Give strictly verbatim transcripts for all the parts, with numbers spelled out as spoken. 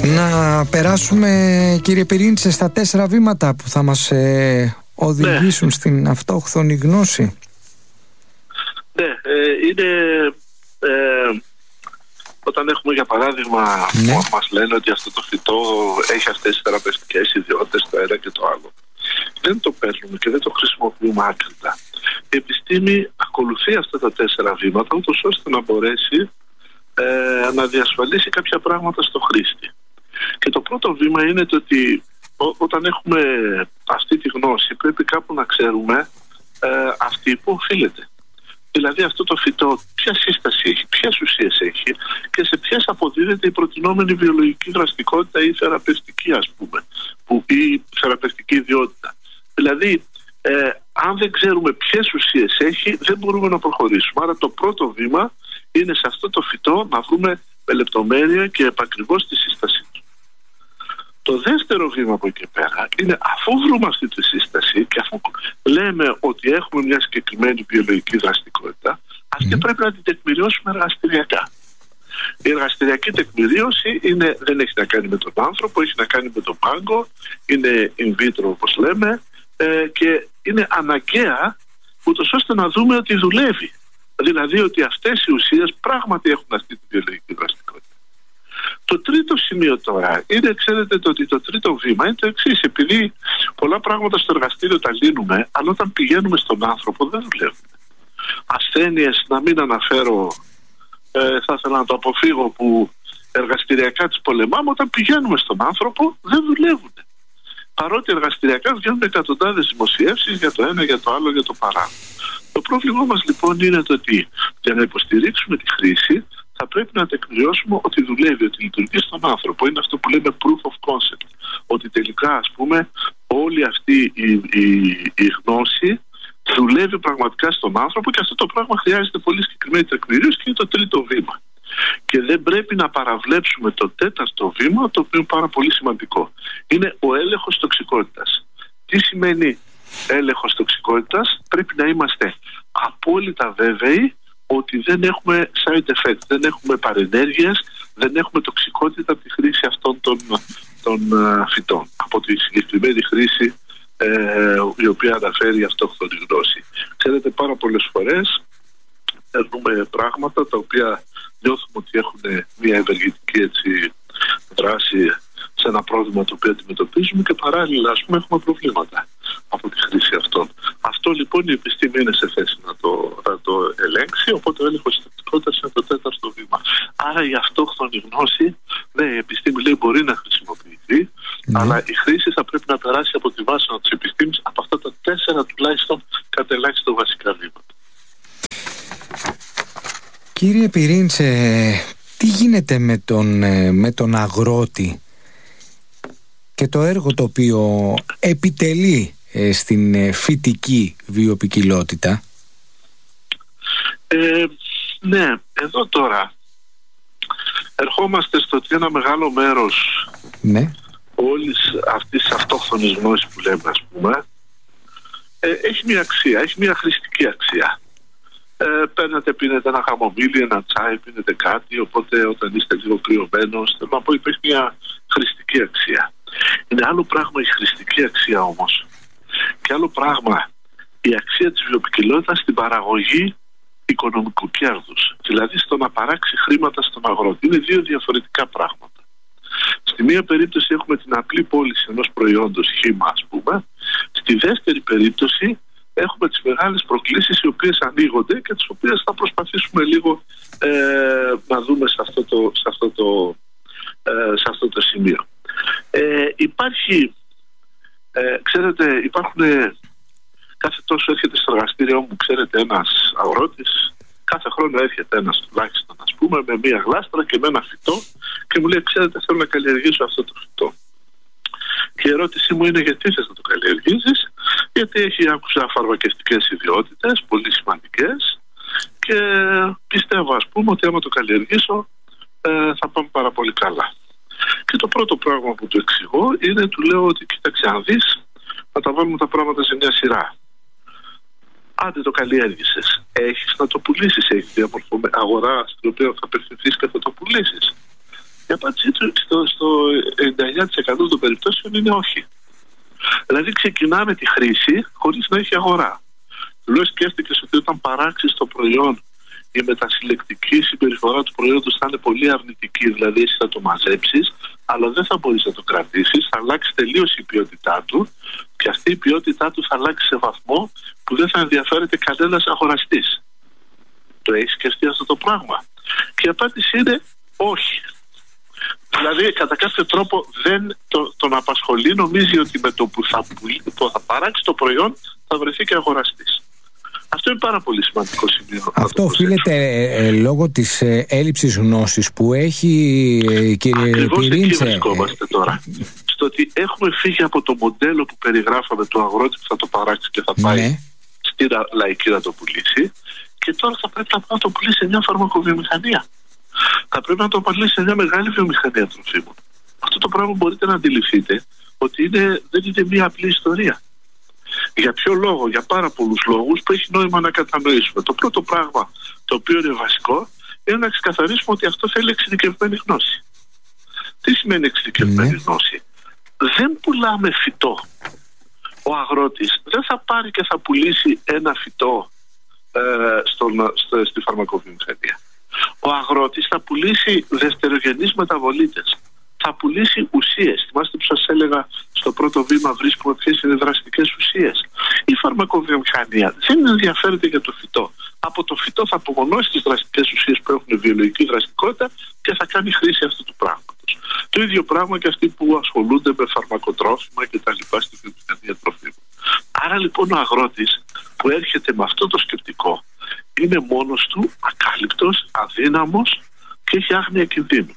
Να περάσουμε, κύριε Πυρίντσε, στα τέσσερα βήματα που θα μας ε, οδηγήσουν ναι. στην αυτόχθονη γνώση. Ναι, ε, είναι ε, όταν έχουμε για παράδειγμα ναι. που μας λένε ότι αυτό το φυτό έχει αυτές τις θεραπευτικές ιδιότητες, το ένα και το άλλο. Δεν το παίρνουμε και δεν το χρησιμοποιούμε άκρητα. Η επιστήμη ακολουθεί αυτά τα τέσσερα βήματα ούτως ώστε να μπορέσει ε, να διασφαλίσει κάποια πράγματα στο χρήστη. Και το πρώτο βήμα είναι το ότι ό, όταν έχουμε αυτή τη γνώση πρέπει κάπου να ξέρουμε ε, αυτή που οφείλεται. Δηλαδή αυτό το φυτό ποια σύσταση έχει, ποιες ουσίες έχει και σε ποιες αποδίδεται η προτινόμενη βιολογική δραστικότητα ή θεραπευτική, ας πούμε, που, ή θεραπευτική ιδιότητα. Δηλαδή ε, αν δεν ξέρουμε ποιες ουσίες έχει δεν μπορούμε να προχωρήσουμε. Άρα το πρώτο βήμα είναι σε αυτό το φυτό να βρούμε με λεπτομέρεια και επακριβώς τη σύσταση του. Το δεύτερο βήμα από εκεί πέρα είναι, αφού βρούμε αυτή τη σύσταση και αφού λέμε ότι έχουμε μια συγκεκριμένη βιολογική δραστικότητα, αυτή mm. πρέπει να την τεκμηριώσουμε εργαστηριακά. Η εργαστηριακή τεκμηρίωση είναι, δεν έχει να κάνει με τον άνθρωπο, έχει να κάνει με τον πάγκο, είναι in vitro όπως λέμε, ε, και είναι αναγκαία ούτως ώστε να δούμε ότι δουλεύει. Δηλαδή ότι αυτές οι ουσίες πράγματι έχουν αυτή τη βιολογική δραστικότητα. Το τρίτο σημείο τώρα είναι, ξέρετε, το ότι το τρίτο βήμα είναι το εξής. Επειδή πολλά πράγματα στο εργαστήριο τα λύνουμε, αλλά όταν πηγαίνουμε στον άνθρωπο δεν δουλεύουν. Ασθένειες, να μην αναφέρω, ε, θα ήθελα να το αποφύγω, που εργαστηριακά τις πολεμάμε, όταν πηγαίνουμε στον άνθρωπο δεν δουλεύουν. Παρότι εργαστηριακά βγαίνουν εκατοντάδες δημοσιεύσεις για το ένα, για το άλλο, για το παράλλο. Το πρόβλημά μας λοιπόν είναι το ότι για να υποστηρίξουμε τη χρήση θα πρέπει να τεκμηριώσουμε ότι δουλεύει, ότι λειτουργεί στον άνθρωπο. Είναι αυτό που λέμε proof of concept. Ότι τελικά, ας πούμε, όλη αυτή η, η, η γνώση δουλεύει πραγματικά στον άνθρωπο και αυτό το πράγμα χρειάζεται πολύ συγκεκριμένη τεκμηρίωση και είναι το τρίτο βήμα. Και δεν πρέπει να παραβλέψουμε το τέταρτο βήμα, το οποίο είναι πάρα πολύ σημαντικό. Είναι ο έλεγχος τοξικότητας. Τι σημαίνει έλεγχος τοξικότητας? Πρέπει να είμαστε απόλυτα βέβαιοι ότι δεν έχουμε side effects, δεν έχουμε παρενέργειες, δεν έχουμε τοξικότητα από τη χρήση αυτών των, των uh, φυτών. Από τη συγκεκριμένη χρήση ε, η οποία αναφέρει η αυτόχθονη γνώση. Ξέρετε, πάρα πολλές φορές παίρνουμε πράγματα τα οποία νιώθουμε ότι έχουν μια ευεργετική έτσι, δράση σε ένα πρόβλημα το οποίο αντιμετωπίζουμε και παράλληλα, ας πούμε, έχουμε προβλήματα από τη χρήση αυτών. Αυτό λοιπόν η επιστήμη είναι σε θέση να το, να το ελέγξει, οπότε ο έλεγχος της τοξικότητας είναι το τέταρτο βήμα. Άρα η αυτόχθονη γνώση, ναι, η επιστήμη λέει μπορεί να χρησιμοποιηθεί, ναι. αλλά η χρήση θα πρέπει να περάσει από τη βάση της επιστήμης από αυτά τα τέσσερα τουλάχιστον κατ' ελάχιστο βασικά βήματα. Κύριε Πυρίντσε, τι γίνεται με τον, με τον αγρότη και το έργο το οποίο επιτελεί ε, στην φυτική βιοποικιλότητα? Ε, ναι, εδώ τώρα ερχόμαστε στο ότι ένα μεγάλο μέρος ναι. όλης αυτής της αυτόχθονης γνώσης που λέμε, ας πούμε, ε, έχει μια αξία, έχει μια χρηστική αξία. Ε, παίρνετε, πίνετε ένα χαμομήλι, ένα τσάι, πίνετε κάτι, οπότε όταν είστε λίγο κρυωμένος, θέλω να πω, υπάρχει μια χρηστική αξία. Είναι άλλο πράγμα η χρηστική αξία όμως και άλλο πράγμα η αξία της βιοποικιλότητας στην παραγωγή οικονομικού κέρδους, δηλαδή στο να παράξει χρήματα στον αγρότη. Είναι δύο διαφορετικά πράγματα. Στη μία περίπτωση έχουμε την απλή πώληση ενός προϊόντος χήμα, ας πούμε. Στη δεύτερη περίπτωση έχουμε τις μεγάλες προκλήσεις οι οποίες ανοίγονται και τις οποίες θα προσπαθήσουμε λίγο ε, να δούμε σε αυτό το, σε αυτό το, ε, σε αυτό το σημείο. Ε, υπάρχει, ε, ξέρετε, υπάρχουν, κάθε τόσο έρχεται στο εργαστήριό μου, ξέρετε, ένας αγρότης, κάθε χρόνο έρχεται ένας τουλάχιστον, ας πούμε, με μία γλάστρα και με ένα φυτό και μου λέει, ξέρετε, θέλω να καλλιεργήσω αυτό το φυτό. Και η ερώτησή μου είναι, γιατί θες να το καλλιεργήσεις? Γιατί έχει, άκουσα, φαρμακευτικές ιδιότητες πολύ σημαντικές και πιστεύω, ας πούμε, ότι άμα το καλλιεργήσω ε, θα πάμε πάρα πολύ καλά. Και το πρώτο πράγμα που του εξηγώ είναι, του λέω ότι κοίταξε, αν δεις, να τα βάλουμε τα πράγματα σε μια σειρά. Άντε το καλλιέργησες, έχεις να το πουλήσεις, έχεις διαμορφωμένη αγορά στην οποία θα απευθυνθείς και θα το πουλήσεις? Η απάντησή του στο, στο ενενήντα εννέα τοις εκατό των περιπτώσεων είναι όχι. Δηλαδή ξεκινάμε τη χρήση χωρίς να έχει αγορά. Λέω σκέφτηκες ότι όταν παράξεις το προϊόν η μετασυλλεκτική συμπεριφορά του προϊόντος θα είναι πολύ αρνητική, δηλαδή εσύ θα το μαζέψεις, αλλά δεν θα μπορείς να το κρατήσεις, θα αλλάξει τελείως η ποιότητά του και αυτή η ποιότητά του θα αλλάξει σε βαθμό που δεν θα ενδιαφέρεται κανένας αγοραστής. Το έχεις σκεφτεί αυτό το πράγμα? Και η απάντηση είναι όχι. Δηλαδή κατά κάποιο τρόπο δεν το, τον απασχολεί, νομίζει ότι με το που θα, που θα παράξει το προϊόν θα βρεθεί και αγοραστής. Αυτό είναι πάρα πολύ σημαντικό σημείο. Αυτό οφείλεται ε, ε, λόγω της ε, έλλειψης γνώσης που έχει ε, κύριε Ακριβώς Πυρήντσε. Εκεί βρισκόμαστε τώρα. Στο ότι έχουμε φύγει από το μοντέλο που περιγράφαμε του αγρότη που θα το παράξει και θα πάει ναι. στη λαϊκή να το πουλήσει, και τώρα θα πρέπει να το πουλήσει σε μια φαρμακοβιομηχανία. Θα πρέπει να το πουλήσει σε μια μεγάλη βιομηχανία τροφίμων. Αυτό το πράγμα μπορείτε να αντιληφθείτε ότι είναι, δεν είναι μια απλή ιστορία. Για ποιο λόγο? Για πάρα πολλούς λόγους που έχει νόημα να κατανοήσουμε. Το πρώτο πράγμα το οποίο είναι βασικό είναι να ξεκαθαρίσουμε ότι αυτό θέλει εξειδικευμένη γνώση. Τι σημαίνει εξειδικευμένη mm. γνώση? Δεν πουλάμε φυτό. Ο αγρότης δεν θα πάρει και θα πουλήσει ένα φυτό ε, στον, στο, στη φαρμακοβιομηχανία. Ο αγρότης θα πουλήσει δευτερογενείς μεταβολίτες. Θα πουλήσει ουσίες. Θυμάστε που σας έλεγα στο πρώτο βήμα βρίσκουμε ποιες είναι δραστικές ουσίες. Η φαρμακοβιομηχανία δεν ενδιαφέρεται για το φυτό. Από το φυτό θα απομονώσει τις δραστικές ουσίες που έχουν βιολογική δραστικότητα και θα κάνει χρήση αυτού του πράγματος. Το ίδιο πράγμα και αυτοί που ασχολούνται με φαρμακοτρόφιμα και τα λοιπά στη βιομηχανία τροφίμων. Άρα λοιπόν ο αγρότης που έρχεται με αυτό το σκεπτικό είναι μόνος του, ακάλυπτος, αδύναμος και έχει άγνοια κινδύνου.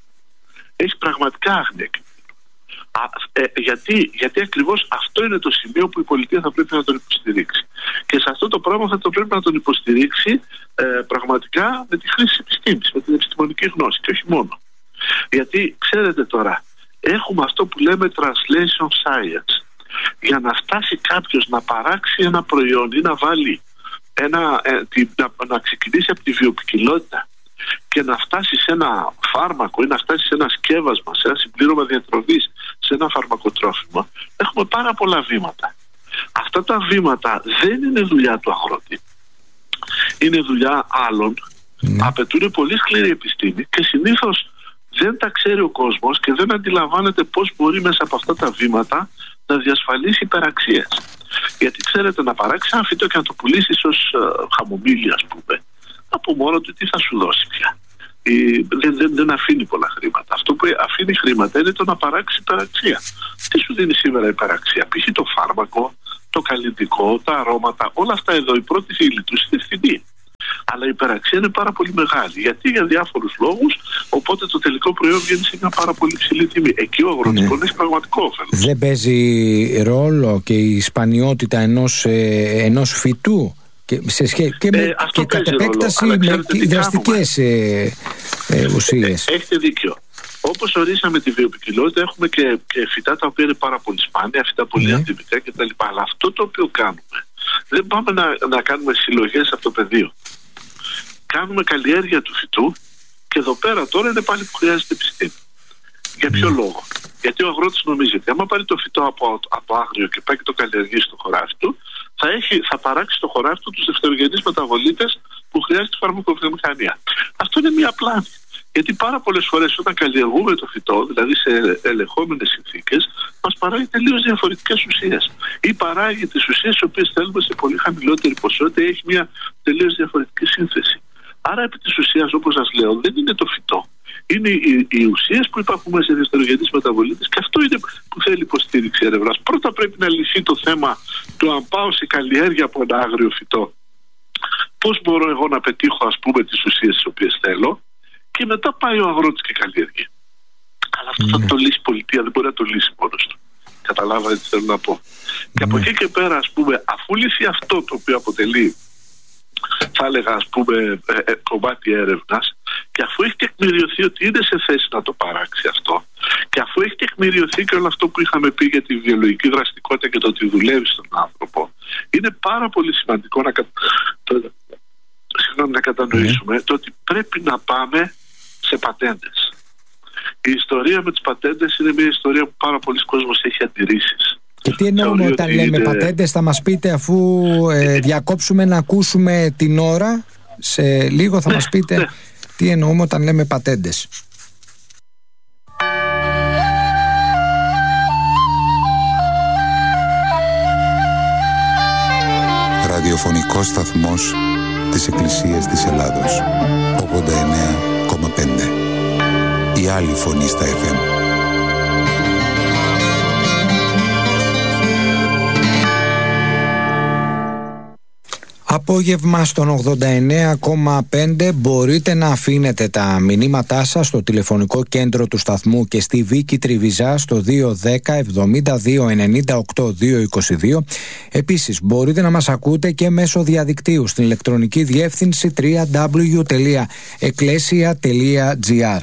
Έχει πραγματικά άγνοια κινδύνου. Α, ε, γιατί, γιατί ακριβώς αυτό είναι το σημείο που η πολιτεία θα πρέπει να τον υποστηρίξει. Και σε αυτό το πράγμα θα το πρέπει να τον υποστηρίξει ε, πραγματικά με τη χρήση της επιστήμης, με την επιστημονική γνώση και όχι μόνο. Γιατί ξέρετε τώρα, έχουμε αυτό που λέμε translation science. Για να φτάσει κάποιος να παράξει ένα προϊόν ή να βάλει ένα, ε, τη, να, να ξεκινήσει από τη βιοποικιλότητα και να φτάσει σε ένα φάρμακο ή να φτάσει σε ένα σκεύασμα, σε ένα συμπλήρωμα διατροφής, σε ένα φαρμακοτρόφιμο, έχουμε πάρα πολλά βήματα. Αυτά τα βήματα δεν είναι δουλειά του αγρότη. Είναι δουλειά άλλων. Mm. Απαιτούν πολύ σκληρή επιστήμη και συνήθως δεν τα ξέρει ο κόσμος και δεν αντιλαμβάνεται πώς μπορεί μέσα από αυτά τα βήματα να διασφαλίσει υπεραξίες. Γιατί ξέρετε, να παράξει ένα φυτό και να το πουλήσει ως uh, χαμομήλι, ας πούμε, από μόνο του τι θα σου δώσει πια? Η, δεν, δεν, δεν αφήνει πολλά χρήματα. Αυτό που αφήνει χρήματα είναι το να παράξει υπεραξία. Τι σου δίνει σήμερα υπεραξία? Π.χ. το φάρμακο, το καλλιτικό, τα αρώματα, όλα αυτά εδώ η πρώτη ύλη τους είναι φθηνή. Αλλά η υπεραξία είναι πάρα πολύ μεγάλη. Γιατί? Για διάφορους λόγους. Οπότε το τελικό προϊόν βγαίνει σε μια πάρα πολύ ψηλή τιμή. Εκεί ο αγροτικός ναι. έχει πραγματικό όφελος. Δεν παίζει ρόλο και η σπανιότητα ενός, ε, ενός φυτού και, σε σχέ... και, με... ε, και κατ' επέκταση με δραστικές ε, ε, ουσίες. Ε, έχετε δίκιο. Όπως ορίσαμε τη βιοποικιλότητα, έχουμε και, και φυτά τα οποία είναι πάρα πολύ σπάνια, φυτά πολύ ναι. αντιβικά κτλ. Αλλά αυτό το οποίο κάνουμε, δεν πάμε να, να κάνουμε συλλογές από το πεδίο. Κάνουμε καλλιέργεια του φυτού και εδώ πέρα τώρα είναι πάλι που χρειάζεται επιστήμη. Για ποιο mm. λόγο? Γιατί ο αγρότης νομίζει ότι άμα πάρει το φυτό από, από άγριο και πάει και το καλλιεργήσει στο χωράφι του, θα, έχει, θα παράξει στο χωράφι του τους δευτερογενείς μεταβολίτες που χρειάζεται η φαρμακοβιομηχανία. Αυτό είναι μία πλάνη. Γιατί πάρα πολλές φορές όταν καλλιεργούμε το φυτό, δηλαδή σε ελεγχόμενες συνθήκες, μας παράγει τελείως διαφορετικές ουσίες. Ή παράγει τις ουσίες τις οποίες θέλουμε σε πολύ χαμηλότερη ποσότητα ή έχει μια τελείως διαφορετική σύνθεση. Άρα επί της ουσίας, όπως σας λέω, δεν είναι το φυτό. Είναι οι, οι ουσίες που υπάρχουν σε δευτερογενείς μεταβολίτες και αυτό είναι που θέλει υποστήριξη έρευνας. Πρώτα πρέπει να λυθεί το θέμα του αν πάω σε καλλιέργεια από ένα άγριο φυτό. Πώς μπορώ εγώ να πετύχω, ας πούμε, τις ουσίες τις οποίες θέλω, και μετά πάει ο αγρότης και καλλιεργεί. Αλλά αυτό mm. θα το λύσει η πολιτεία, δεν μπορεί να το λύσει μόνος του. Καταλάβατε τι θέλω να πω. Mm. Και από εκεί και πέρα, ας πούμε, αφού λύσει αυτό το οποίο αποτελεί, θα έλεγα, ας πούμε, ε, ε, κομμάτι έρευνας, και αφού έχει τεκμηριωθεί ότι είναι σε θέση να το παράξει αυτό, και αφού έχει τεκμηριωθεί και όλο αυτό που είχαμε πει για τη βιολογική δραστικότητα και το ότι δουλεύει στον άνθρωπο, είναι πάρα πολύ σημαντικό να, κα... Συγγνώμη, να κατανοήσουμε mm. το ότι πρέπει να πάμε σε πατέντες. Η ιστορία με τις πατέντες είναι μια ιστορία που πάρα πολλοί κόσμος έχει αντιρρήσεις. Και τι εννοούμε Θεωρεί όταν ότι λέμε είναι... πατέντες, θα μας πείτε αφού ε, διακόψουμε να ακούσουμε την ώρα, σε λίγο θα ναι, μας πείτε ναι. τι εννοούμε όταν λέμε πατέντες. Ραδιοφωνικός σταθμός της Εκκλησίας της Ελλάδος, ογδόντα εννέα κόμμα πέντε. Η άλλη φωνή στα εφ εμ. Απόγευμα στον ογδόντα εννέα κόμμα πέντε. Μπορείτε να αφήνετε τα μηνύματά σας στο τηλεφωνικό κέντρο του σταθμού και στη Βίκη Τριβιζά στο δύο δέκα εβδομήντα δύο ενενήντα οκτώ διακόσια είκοσι δύο. Επίσης μπορείτε να μας ακούτε και μέσω διαδικτύου στην ηλεκτρονική διεύθυνση double-u double-u double-u τελεία εκκλέσια τελεία τζι άρ.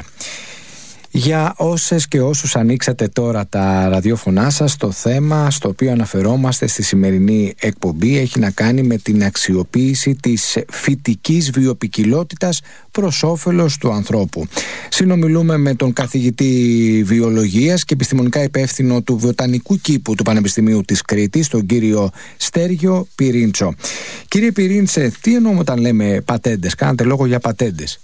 Για όσες και όσους ανοίξατε τώρα τα ραδιόφωνά σας, το θέμα στο οποίο αναφερόμαστε στη σημερινή εκπομπή έχει να κάνει με την αξιοποίηση της φυτικής βιοποικιλότητας προς όφελος του ανθρώπου. Συνομιλούμε με τον καθηγητή βιολογίας και επιστημονικά υπεύθυνο του Βοτανικού Κήπου του Πανεπιστημίου της Κρήτης, τον κύριο Στέργιο Πυρίντσο. Κύριε Πυρίντσε, τι εννοούμε όταν λέμε πατέντες? Κάνατε λόγο για πατέντες.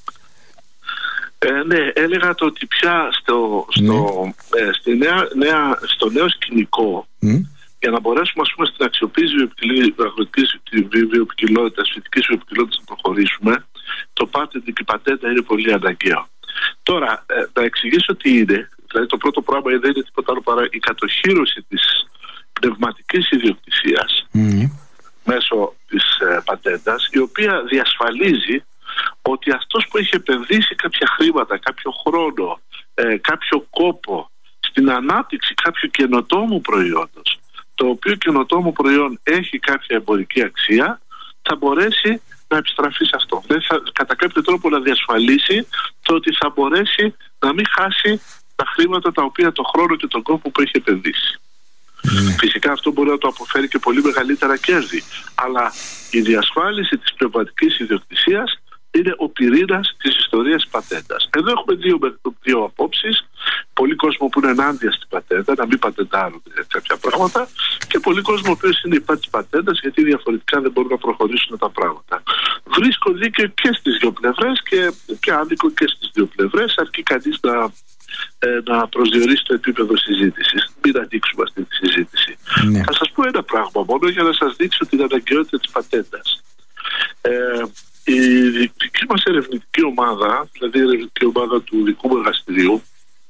Ε, ναι, έλεγα το ότι πια στο, στο, ναι. ε, στη νέα, νέα, στο νέο σκηνικό mm. για να μπορέσουμε, ας πούμε, στην αξιοποίηση αγροτικής βιοποικιλότητας, φυτικής βιοποικιλότητας να προχωρήσουμε, το patent και η πατέντα είναι πολύ αναγκαίο. Τώρα, ε, να εξηγήσω τι είναι. Δηλαδή το πρώτο πράγμα δεν είναι τίποτα άλλο παρά η κατοχύρωση της πνευματικής ιδιοκτησίας mm. μέσω της ε, πατέντας, η οποία διασφαλίζει ότι αυτός που έχει επενδύσει κάποια χρήματα, κάποιο χρόνο, ε, κάποιο κόπο στην ανάπτυξη κάποιου καινοτόμου προϊόντος, το οποίο καινοτόμο προϊόν έχει κάποια εμπορική αξία, θα μπορέσει να επιστραφεί σε αυτό. Δηλαδή θα, κατά κάποιο τρόπο να διασφαλίσει το ότι θα μπορέσει να μην χάσει τα χρήματα τα οποία, το χρόνο και τον κόπο που έχει επενδύσει. Mm. Φυσικά αυτό μπορεί να το αποφέρει και πολύ μεγαλύτερα κέρδη, αλλά η διασφάλιση της πνευματικής ιδιοκτησίας είναι ο πυρήνας της ιστορίας πατέντας. Εδώ έχουμε δύο, δύο απόψεις. Πολλοί κόσμο που είναι ενάντια στην πατέντα, να μην πατεντάρονται κάποια πράγματα, και πολλοί κόσμο που είναι υπέρ της πατέντας, γιατί διαφορετικά δεν μπορούν να προχωρήσουν τα πράγματα. Βρίσκω δίκαιο και στις δύο πλευρές και, και άδικο και στις δύο πλευρές, αρκεί κανείς να, ε, να προσδιορίσει το επίπεδο συζήτησης. Μην ανοίξουμε αυτή τη συζήτηση. Ναι. Θα σας πω ένα πράγμα μόνο για να σας δείξω την αναγκαιότητα της πατέντας. Ε, Η δική μας ερευνητική ομάδα, δηλαδή η ερευνητική ομάδα του δικού μου εργαστηρίου,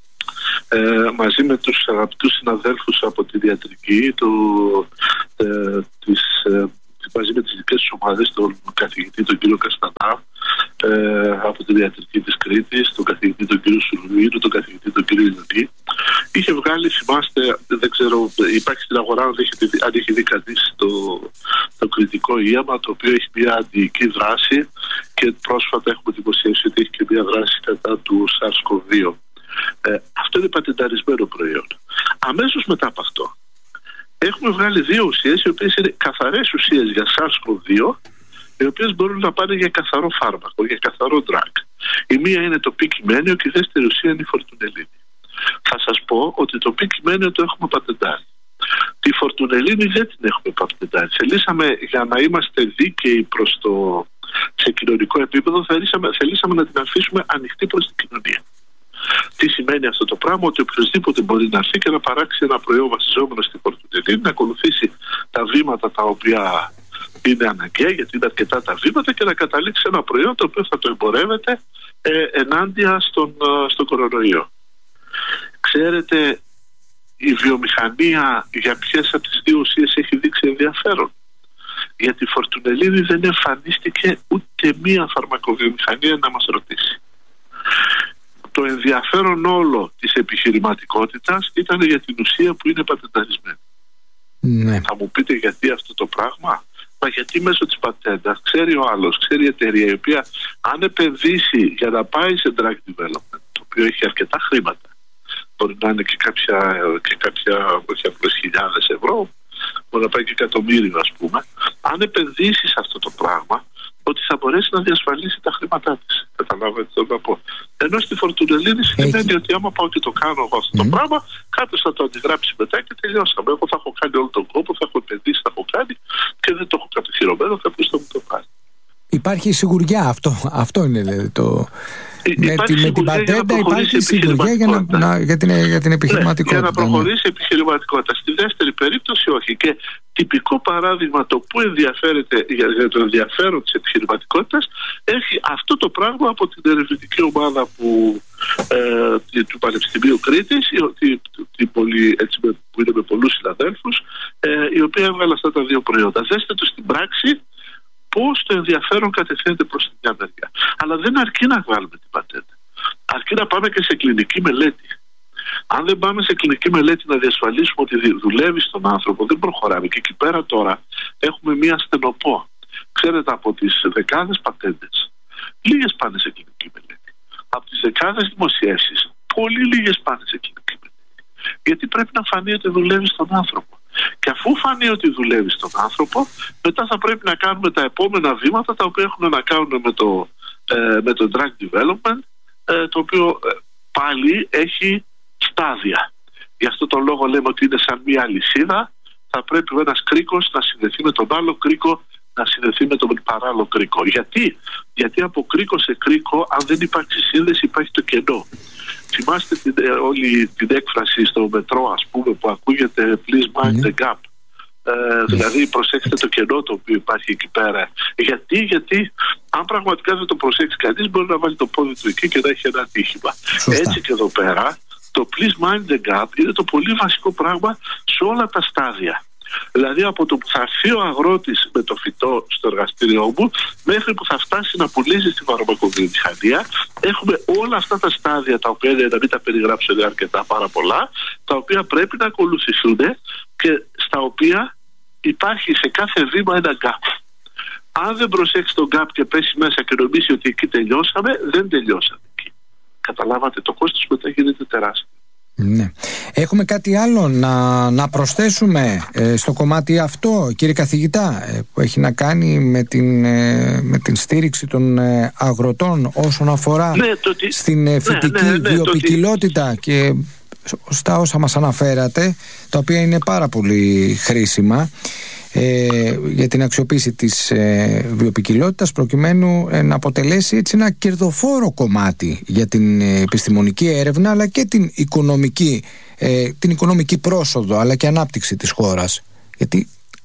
ε, μαζί με τους αγαπητούς συναδέλφους από τη διατρική, το, ε, της, ε, μαζί με τις δικές τους ομάδες, τον καθηγητή τον κύριο Καστανά, ε, από τη διατρική της Κρήτης, τον καθηγητή τον κύριο Σουρουίνου, τον καθηγητή τον κύριο Ιλιονή, είχε βγάλει, θυμάστε, δεν ξέρω, υπάρχει στην αγορά αν έχει, αν έχει δει κανείς το, το κριτικό ίαμα, το οποίο έχει μια αντιοική δράση, και πρόσφατα έχουμε δημοσιεύσει ότι έχει και μια δράση κατά του SARS-κοβ δύο. Ε, αυτό είναι πατενταρισμένο προϊόν. Αμέσως μετά από αυτό έχουμε βγάλει δύο ουσίες, οι οποίες είναι καθαρές ουσίες για SARS-κοβ δύο, οι οποίες μπορούν να πάνε για καθαρό φάρμακο, για καθαρό drug. Η μία είναι το πικημένιο και η δεύτερη ουσία είναι η φορτουνελίνη. Θα σας πω ότι το πικημένιο το έχουμε πατεντάρει. Τη φορτουνελίνη δεν την έχουμε πατεντάρει. Θελήσαμε, για να είμαστε δίκαιοι προς το, σε κοινωνικό επίπεδο, θελήσαμε, θελήσαμε να την αφήσουμε ανοιχτή προς την κοινωνία. Τι σημαίνει αυτό το πράγμα? Ότι οποιοδήποτε μπορεί να έρθει και να παράξει ένα προϊόν βασιζόμενο στη φορτουνελίνη, να ακολουθήσει τα βήματα τα οποία είναι αναγκαία, γιατί είναι αρκετά τα βήματα, και να καταλήξει ένα προϊόν το οποίο θα το εμπορεύεται ε, ενάντια στον, στον κορονοϊό. Ξέρετε η βιομηχανία για ποιες από τις δύο ουσίες έχει δείξει ενδιαφέρον? Για τη φορτουνελίνη δεν εμφανίστηκε ούτε μία φαρμακοβιομηχανία να μας ρωτήσει. Το ενδιαφέρον όλο της επιχειρηματικότητας ήταν για την ουσία που είναι πατενταρισμένη. Ναι. Θα μου πείτε γιατί αυτό το πράγμα? Μα γιατί μέσω της πατέντας ξέρει ο άλλος, ξέρει η εταιρεία, η οποία αν επενδύσει για να πάει σε drug development, το οποίο έχει αρκετά χρήματα, μπορεί να είναι και κάποια, και κάποια όχι απλώς χιλιάδες ευρώ, μπορεί να πάει και εκατομμύριο, ας πούμε, αν επενδύσει σε αυτό το πράγμα, ότι θα μπορέσει να διασφαλίσει τα χρήματά της. Καταλάβατε τι να πω. Ενώ στη Φορτουνελίδη σημαίνει ότι άμα πάω και το κάνω εγώ αυτό mm. το πράγμα, κάποιος θα το αντιγράψει μετά και τελειώσαμε. Εγώ θα έχω κάνει όλο τον κόπο, θα έχω επενδύσει, θα έχω κάνει και δεν το έχω κατοχυρωμένο, θα πει το μου το πάρει. Υπάρχει σιγουριά, αυτό, αυτό είναι το... Με, τη, με την πατέντα υπάρχει σιγουριά για, να, να, για, την, για την επιχειρηματικότητα. Ναι, για να προχωρήσει η επιχειρηματικότητα. Στη δεύτερη περίπτωση όχι. Και τυπικό παράδειγμα το που ενδιαφέρεται για, για το ενδιαφέρον της επιχειρηματικότητας έχει αυτό το πράγμα από την ερευνητική ομάδα που, ε, του Πανεπιστημίου Κρήτης, η, η, πολύ, έτσι, που είναι με πολλούς συναδέλφους, ε, η οποία έβγαλε αυτά τα δύο προϊόντα. Δέστε το στην πράξη πώς το ενδιαφέρον κατευθύνεται προς την μια μεριά. Αλλά δεν αρκεί να βγάλουμε την πατέντα. Αρκεί να πάμε και σε κλινική μελέτη. Αν δεν πάμε σε κλινική μελέτη να διασφαλίσουμε ότι δουλεύει στον άνθρωπο, δεν προχωράμε. Και εκεί πέρα τώρα έχουμε μία στενοπό. Ξέρετε, από τις δεκάδες πατέντες, λίγες πάνε σε κλινική μελέτη. Από τις δεκάδες δημοσιεύσεις, πολύ λίγες πάνε σε κλινική μελέτη. Γιατί πρέπει να φανεί ότι δουλεύει στον άνθρωπο. Και αφού φανεί ότι δουλεύει στον άνθρωπο, μετά θα πρέπει να κάνουμε τα επόμενα βήματα τα οποία έχουν να κάνουν με το, ε, με το drug development, ε, το οποίο ε, πάλι έχει στάδια. Γι' αυτό τον λόγο λέμε ότι είναι σαν μία αλυσίδα. Θα πρέπει ο ένας κρίκος να συνδεθεί με τον άλλο κρίκο, να συνδεθεί με τον παράλληλο κρίκο. Γιατί? Γιατί από κρίκο σε κρίκο, αν δεν υπάρξει σύνδεση, υπάρχει το κενό. Θυμάστε την, ε, όλη την έκφραση στο μετρό, ας πούμε, που ακούγεται please mind the gap. Ε, δηλαδή προσέξτε το κενό το οποίο υπάρχει εκεί πέρα. Γιατί, γιατί αν πραγματικά δεν το προσέξει κανείς, μπορεί να βάλει το πόδι του εκεί και να έχει ένα ατύχημα. Έτσι και εδώ πέρα το please mind the gap είναι το πολύ βασικό πράγμα σε όλα τα στάδια. Δηλαδή από το που θα έρθει ο αγρότης με το φυτό στο εργαστήριό μου μέχρι που θα φτάσει να πουλήσει στη φαρμακοβιομηχανία, έχουμε όλα αυτά τα στάδια, τα οποία, να μην τα περιγράψω, είναι αρκετά πάρα πολλά, τα οποία πρέπει να ακολουθηθούν και στα οποία υπάρχει σε κάθε βήμα ένα gap. Αν δεν προσέξει τον gap και πέσει μέσα και νομίσει ότι εκεί τελειώσαμε, δεν τελειώσαμε εκεί. Καταλάβατε, το κόστος μετά γίνεται τεράστιο. Ναι. Έχουμε κάτι άλλο να, να προσθέσουμε ε, στο κομμάτι αυτό, κύριε καθηγητά, ε, που έχει να κάνει με την, ε, με την στήριξη των ε, αγροτών όσον αφορά ναι, ότι... στην ε, φυτική ναι, ναι, ναι, βιοποικιλότητα ότι... και στα όσα μας αναφέρατε, τα οποία είναι πάρα πολύ χρήσιμα ε, για την αξιοποίηση της ε, βιοποικιλότητας, προκειμένου ε, να αποτελέσει έτσι ένα κερδοφόρο κομμάτι για την ε, επιστημονική έρευνα, αλλά και την οικονομική, ε, την οικονομική πρόσοδο αλλά και ανάπτυξη της χώρας. Γιατί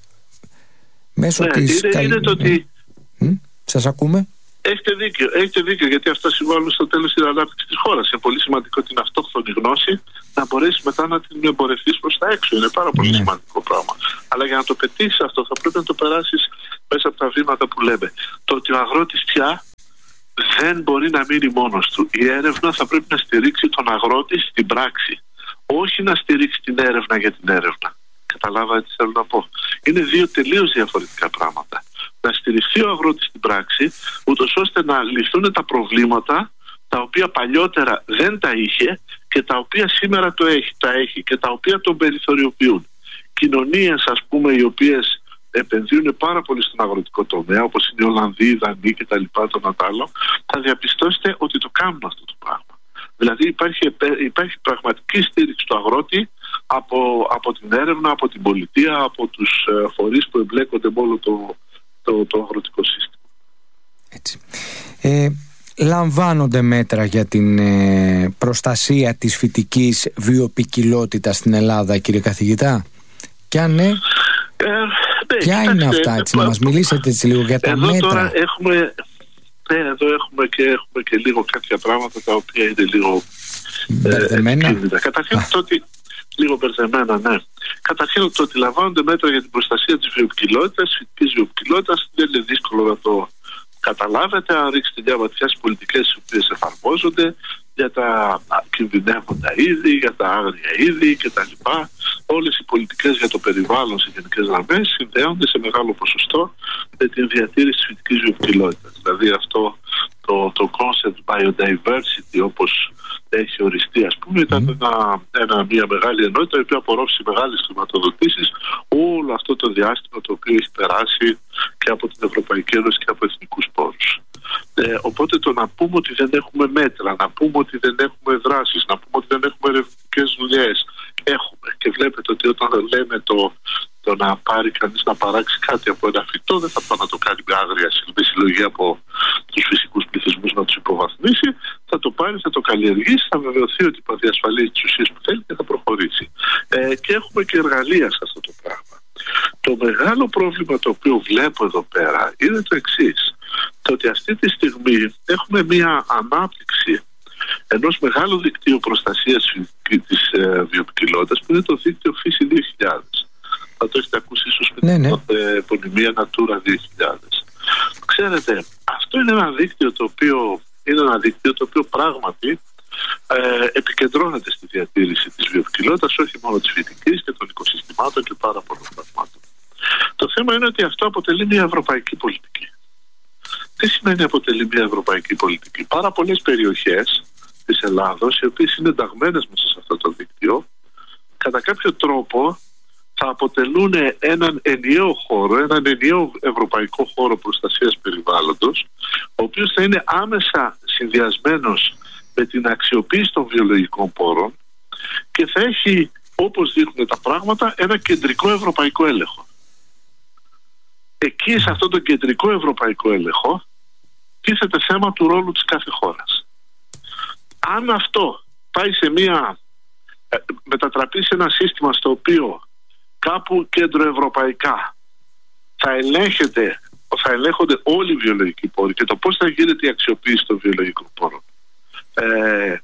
μέσω ναι, της είναι, καλ... είναι το ότι... ε, ε, σας ακούμε. Έχετε δίκιο, έχετε δίκιο, γιατί αυτά συμβάλλουν στο τέλος στην ανάπτυξη της χώρας. Είναι πολύ σημαντικό την αυτόχθονη γνώση να μπορέσει μετά να την εμπορευτείς προς τα έξω. Είναι πάρα πολύ ναι. σημαντικό πράγμα. Αλλά για να το πετύχεις αυτό θα πρέπει να το περάσεις μέσα από τα βήματα που λέμε. Το ότι ο αγρότης πια δεν μπορεί να μείνει μόνος του. Η έρευνα θα πρέπει να στηρίξει τον αγρότη στην πράξη. Όχι να στηρίξει την έρευνα για την έρευνα. Καταλάβατε τι θέλω να πω. Είναι δύο τελείως διαφορετικά πράγματα. Να στηριχθεί ο αγρότης στην πράξη, ούτως ώστε να λυθούν τα προβλήματα τα οποία παλιότερα δεν τα είχε και τα οποία σήμερα το έχει, τα έχει και τα οποία τον περιθωριοποιούν. Κοινωνίες, ας πούμε, οι οποίες επενδύουν πάρα πολύ στον αγροτικό τομέα, όπως είναι οι Ολλανδοί, οι Δανείοι κτλ. Το Νατάλο, θα διαπιστώσετε ότι το κάνουν αυτό το πράγμα. Δηλαδή υπάρχει, υπάρχει πραγματική στήριξη του αγρότη από, από την έρευνα, από την πολιτεία, από τους ε, φορείς που εμπλέκονται με όλο το, το, το αγροτικό σύστημα. Έτσι. Ε, λαμβάνονται μέτρα για την ε, προστασία της φυτικής βιοποικιλότητας στην Ελλάδα, κύριε καθηγητά? Και αν ναι, ε, ναι ποια κοιτάξτε, είναι αυτά, έτσι, ε, να μας μιλήσετε έτσι λίγο για τα εδώ μέτρα. Τώρα έχουμε, ναι, εδώ έχουμε και, έχουμε και λίγο κάποια πράγματα τα οποία είναι λίγο μπερδεμένα. Ε, Καταρχήν το ότι λίγο μπερδεμένα, ναι. Καταρχήν το ότι λαμβάνονται μέτρα για την προστασία της βιοποικιλότητας, της φυτικής βιοποικιλότητας, δεν είναι δύσκολο να το καταλάβετε. Αν ρίξετε μια ματιά στις πολιτικές τις οποίες εφαρμόζονται, για τα κινδυνεύοντα είδη, για τα άγρια είδη κτλ. Όλες οι πολιτικές για το περιβάλλον σε γενικές γραμμές συνδέονται σε μεγάλο ποσοστό με την διατήρηση της φυτικής βιοποικιλότητας. Δηλαδή αυτό το, το concept biodiversity όπως έχει οριστεί, ας πούμε, ήταν ένα, ένα, μια μεγάλη ενότητα η οποία απορρόφησε μεγάλες χρηματοδοτήσεις όλο αυτό το διάστημα το οποίο έχει περάσει και από την Ευρωπαϊκή Ένωση και από εθνικούς πόρους. Ε, οπότε το να πούμε ότι δεν έχουμε μέτρα, να πούμε ότι δεν έχουμε δράσεις, να πούμε ότι δεν έχουμε ερευνητικές δουλειές, έχουμε. Και βλέπετε ότι όταν λέμε το, το να πάρει κανείς να παράξει κάτι από ένα φυτό, δεν θα πάει να το κάνει με άγρια συλλογή από τους φυσικούς πληθυσμούς να τους υποβαθμίσει, θα το πάρει, θα το καλλιεργήσει, θα βεβαιωθεί ότι θα διασφαλίσει τις ουσίες που θέλει και θα προχωρήσει. Ε, και έχουμε και εργαλεία σε αυτό το πράγμα. Το μεγάλο πρόβλημα το οποίο βλέπω εδώ πέρα είναι το εξής. Το ότι αυτή τη στιγμή έχουμε μια ανάπτυξη ενός μεγάλου δικτύου προστασίας της ε, βιοποικιλότητας που είναι το δίκτυο Φύση δύο χιλιάδες. Θα το έχετε ακούσει ίσως με ναι, την ναι. επωνυμία Natura δύο χιλιάδες. Ξέρετε, αυτό είναι ένα δίκτυο το οποίο, είναι ένα δίκτυο το οποίο πράγματι ε, επικεντρώνεται στη διατήρηση της βιοποικιλότητας, όχι μόνο της φυτικής και των οικοσυστημάτων και πάρα πολλών πραγμάτων. Το θέμα είναι ότι αυτό αποτελεί μια ευρωπαϊκή πολιτική. Τι σημαίνει αποτελεί μια ευρωπαϊκή πολιτική? Πάρα πολλές περιοχές της Ελλάδος, οι οποίες είναι ενταγμένες μέσα σε αυτό το δίκτυο, κατά κάποιο τρόπο θα αποτελούν έναν ενιαίο χώρο, έναν ενιαίο ευρωπαϊκό χώρο προστασίας περιβάλλοντος, ο οποίος θα είναι άμεσα συνδυασμένος με την αξιοποίηση των βιολογικών πόρων και θα έχει, όπως δείχνουν τα πράγματα, ένα κεντρικό ευρωπαϊκό έλεγχο. Εκεί, σε αυτόν τον κεντρικό ευρωπαϊκό έλεγχο, τίθεται θέμα του ρόλου της κάθε χώρας. Αν αυτό πάει σε μια, μετατραπεί σε ένα σύστημα στο οποίο κάπου κεντροευρωπαϊκά θα ελέγχεται, θα ελέγχονται όλοι οι βιολογικοί πόροι και το πώς θα γίνεται η αξιοποίηση των βιολογικών πόρων ε,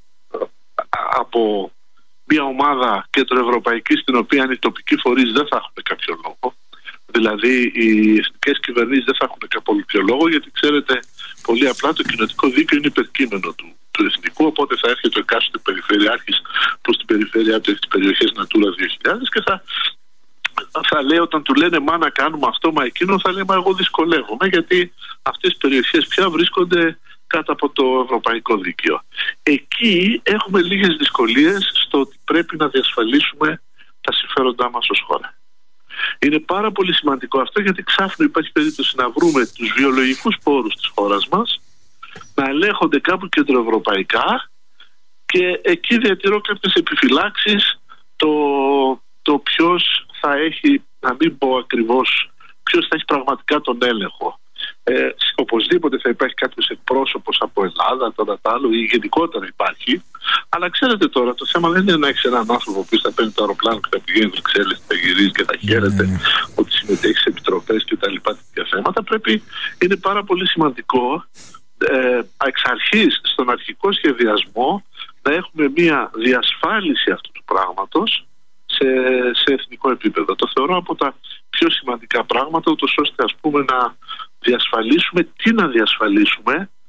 από μια ομάδα κεντροευρωπαϊκή, στην οποία οι τοπικοί φορείς δεν θα έχουν κάποιο λόγο. Δηλαδή οι εθνικές κυβερνήσεις δεν θα έχουν κάποιο λόγο, γιατί ξέρετε πολύ απλά το κοινοτικό δίκαιο είναι υπερκείμενο του, του εθνικού, οπότε θα έρχεται ο εκάστοτε περιφερειάρχης προς την περιφέρειά του, τις περιοχές Natura δύο χιλιάδες και θα, θα λέει, όταν του λένε μα να κάνουμε αυτό μα εκείνο, θα λέει μα εγώ δυσκολεύομαι, γιατί αυτές οι περιοχές πια βρίσκονται κάτω από το ευρωπαϊκό δίκαιο. Εκεί έχουμε λίγες δυσκολίες στο ότι πρέπει να διασφαλίσουμε τα συμφέροντά μας ως χώρα. Είναι πάρα πολύ σημαντικό αυτό, γιατί ξάφνου υπάρχει περίπτωση να βρούμε τους βιολογικούς πόρους της χώρας μας να ελέγχονται κάπου κεντροευρωπαϊκά και εκεί διατηρώ κάποιες επιφυλάξεις το, το ποιος θα έχει, να μην πω ακριβώς, ποιος θα έχει πραγματικά τον έλεγχο. Ε, οπωσδήποτε θα υπάρχει κάποιος εκπρόσωπος από Ελλάδα, τώρα τα άλλο, ή γενικότερα υπάρχει. Αλλά ξέρετε τώρα, το θέμα δεν είναι να έχει έναν άνθρωπο που θα παίρνει το αεροπλάνο και θα πηγαίνει Βρυξέλλες, θα γυρίζει και θα χαίρεται mm. ότι συμμετέχει σε επιτροπές και τα λοιπά τέτοια θέματα. Πρέπει, είναι πάρα πολύ σημαντικό ε, εξ αρχής στον αρχικό σχεδιασμό να έχουμε μια διασφάλιση αυτού του πράγματος σε, σε εθνικό επίπεδο. Το θεωρώ από τα πιο σημαντικά πράγματα, ούτως ώστε ας πούμε να διασφαλίσουμε, τι να διασφαλίσουμε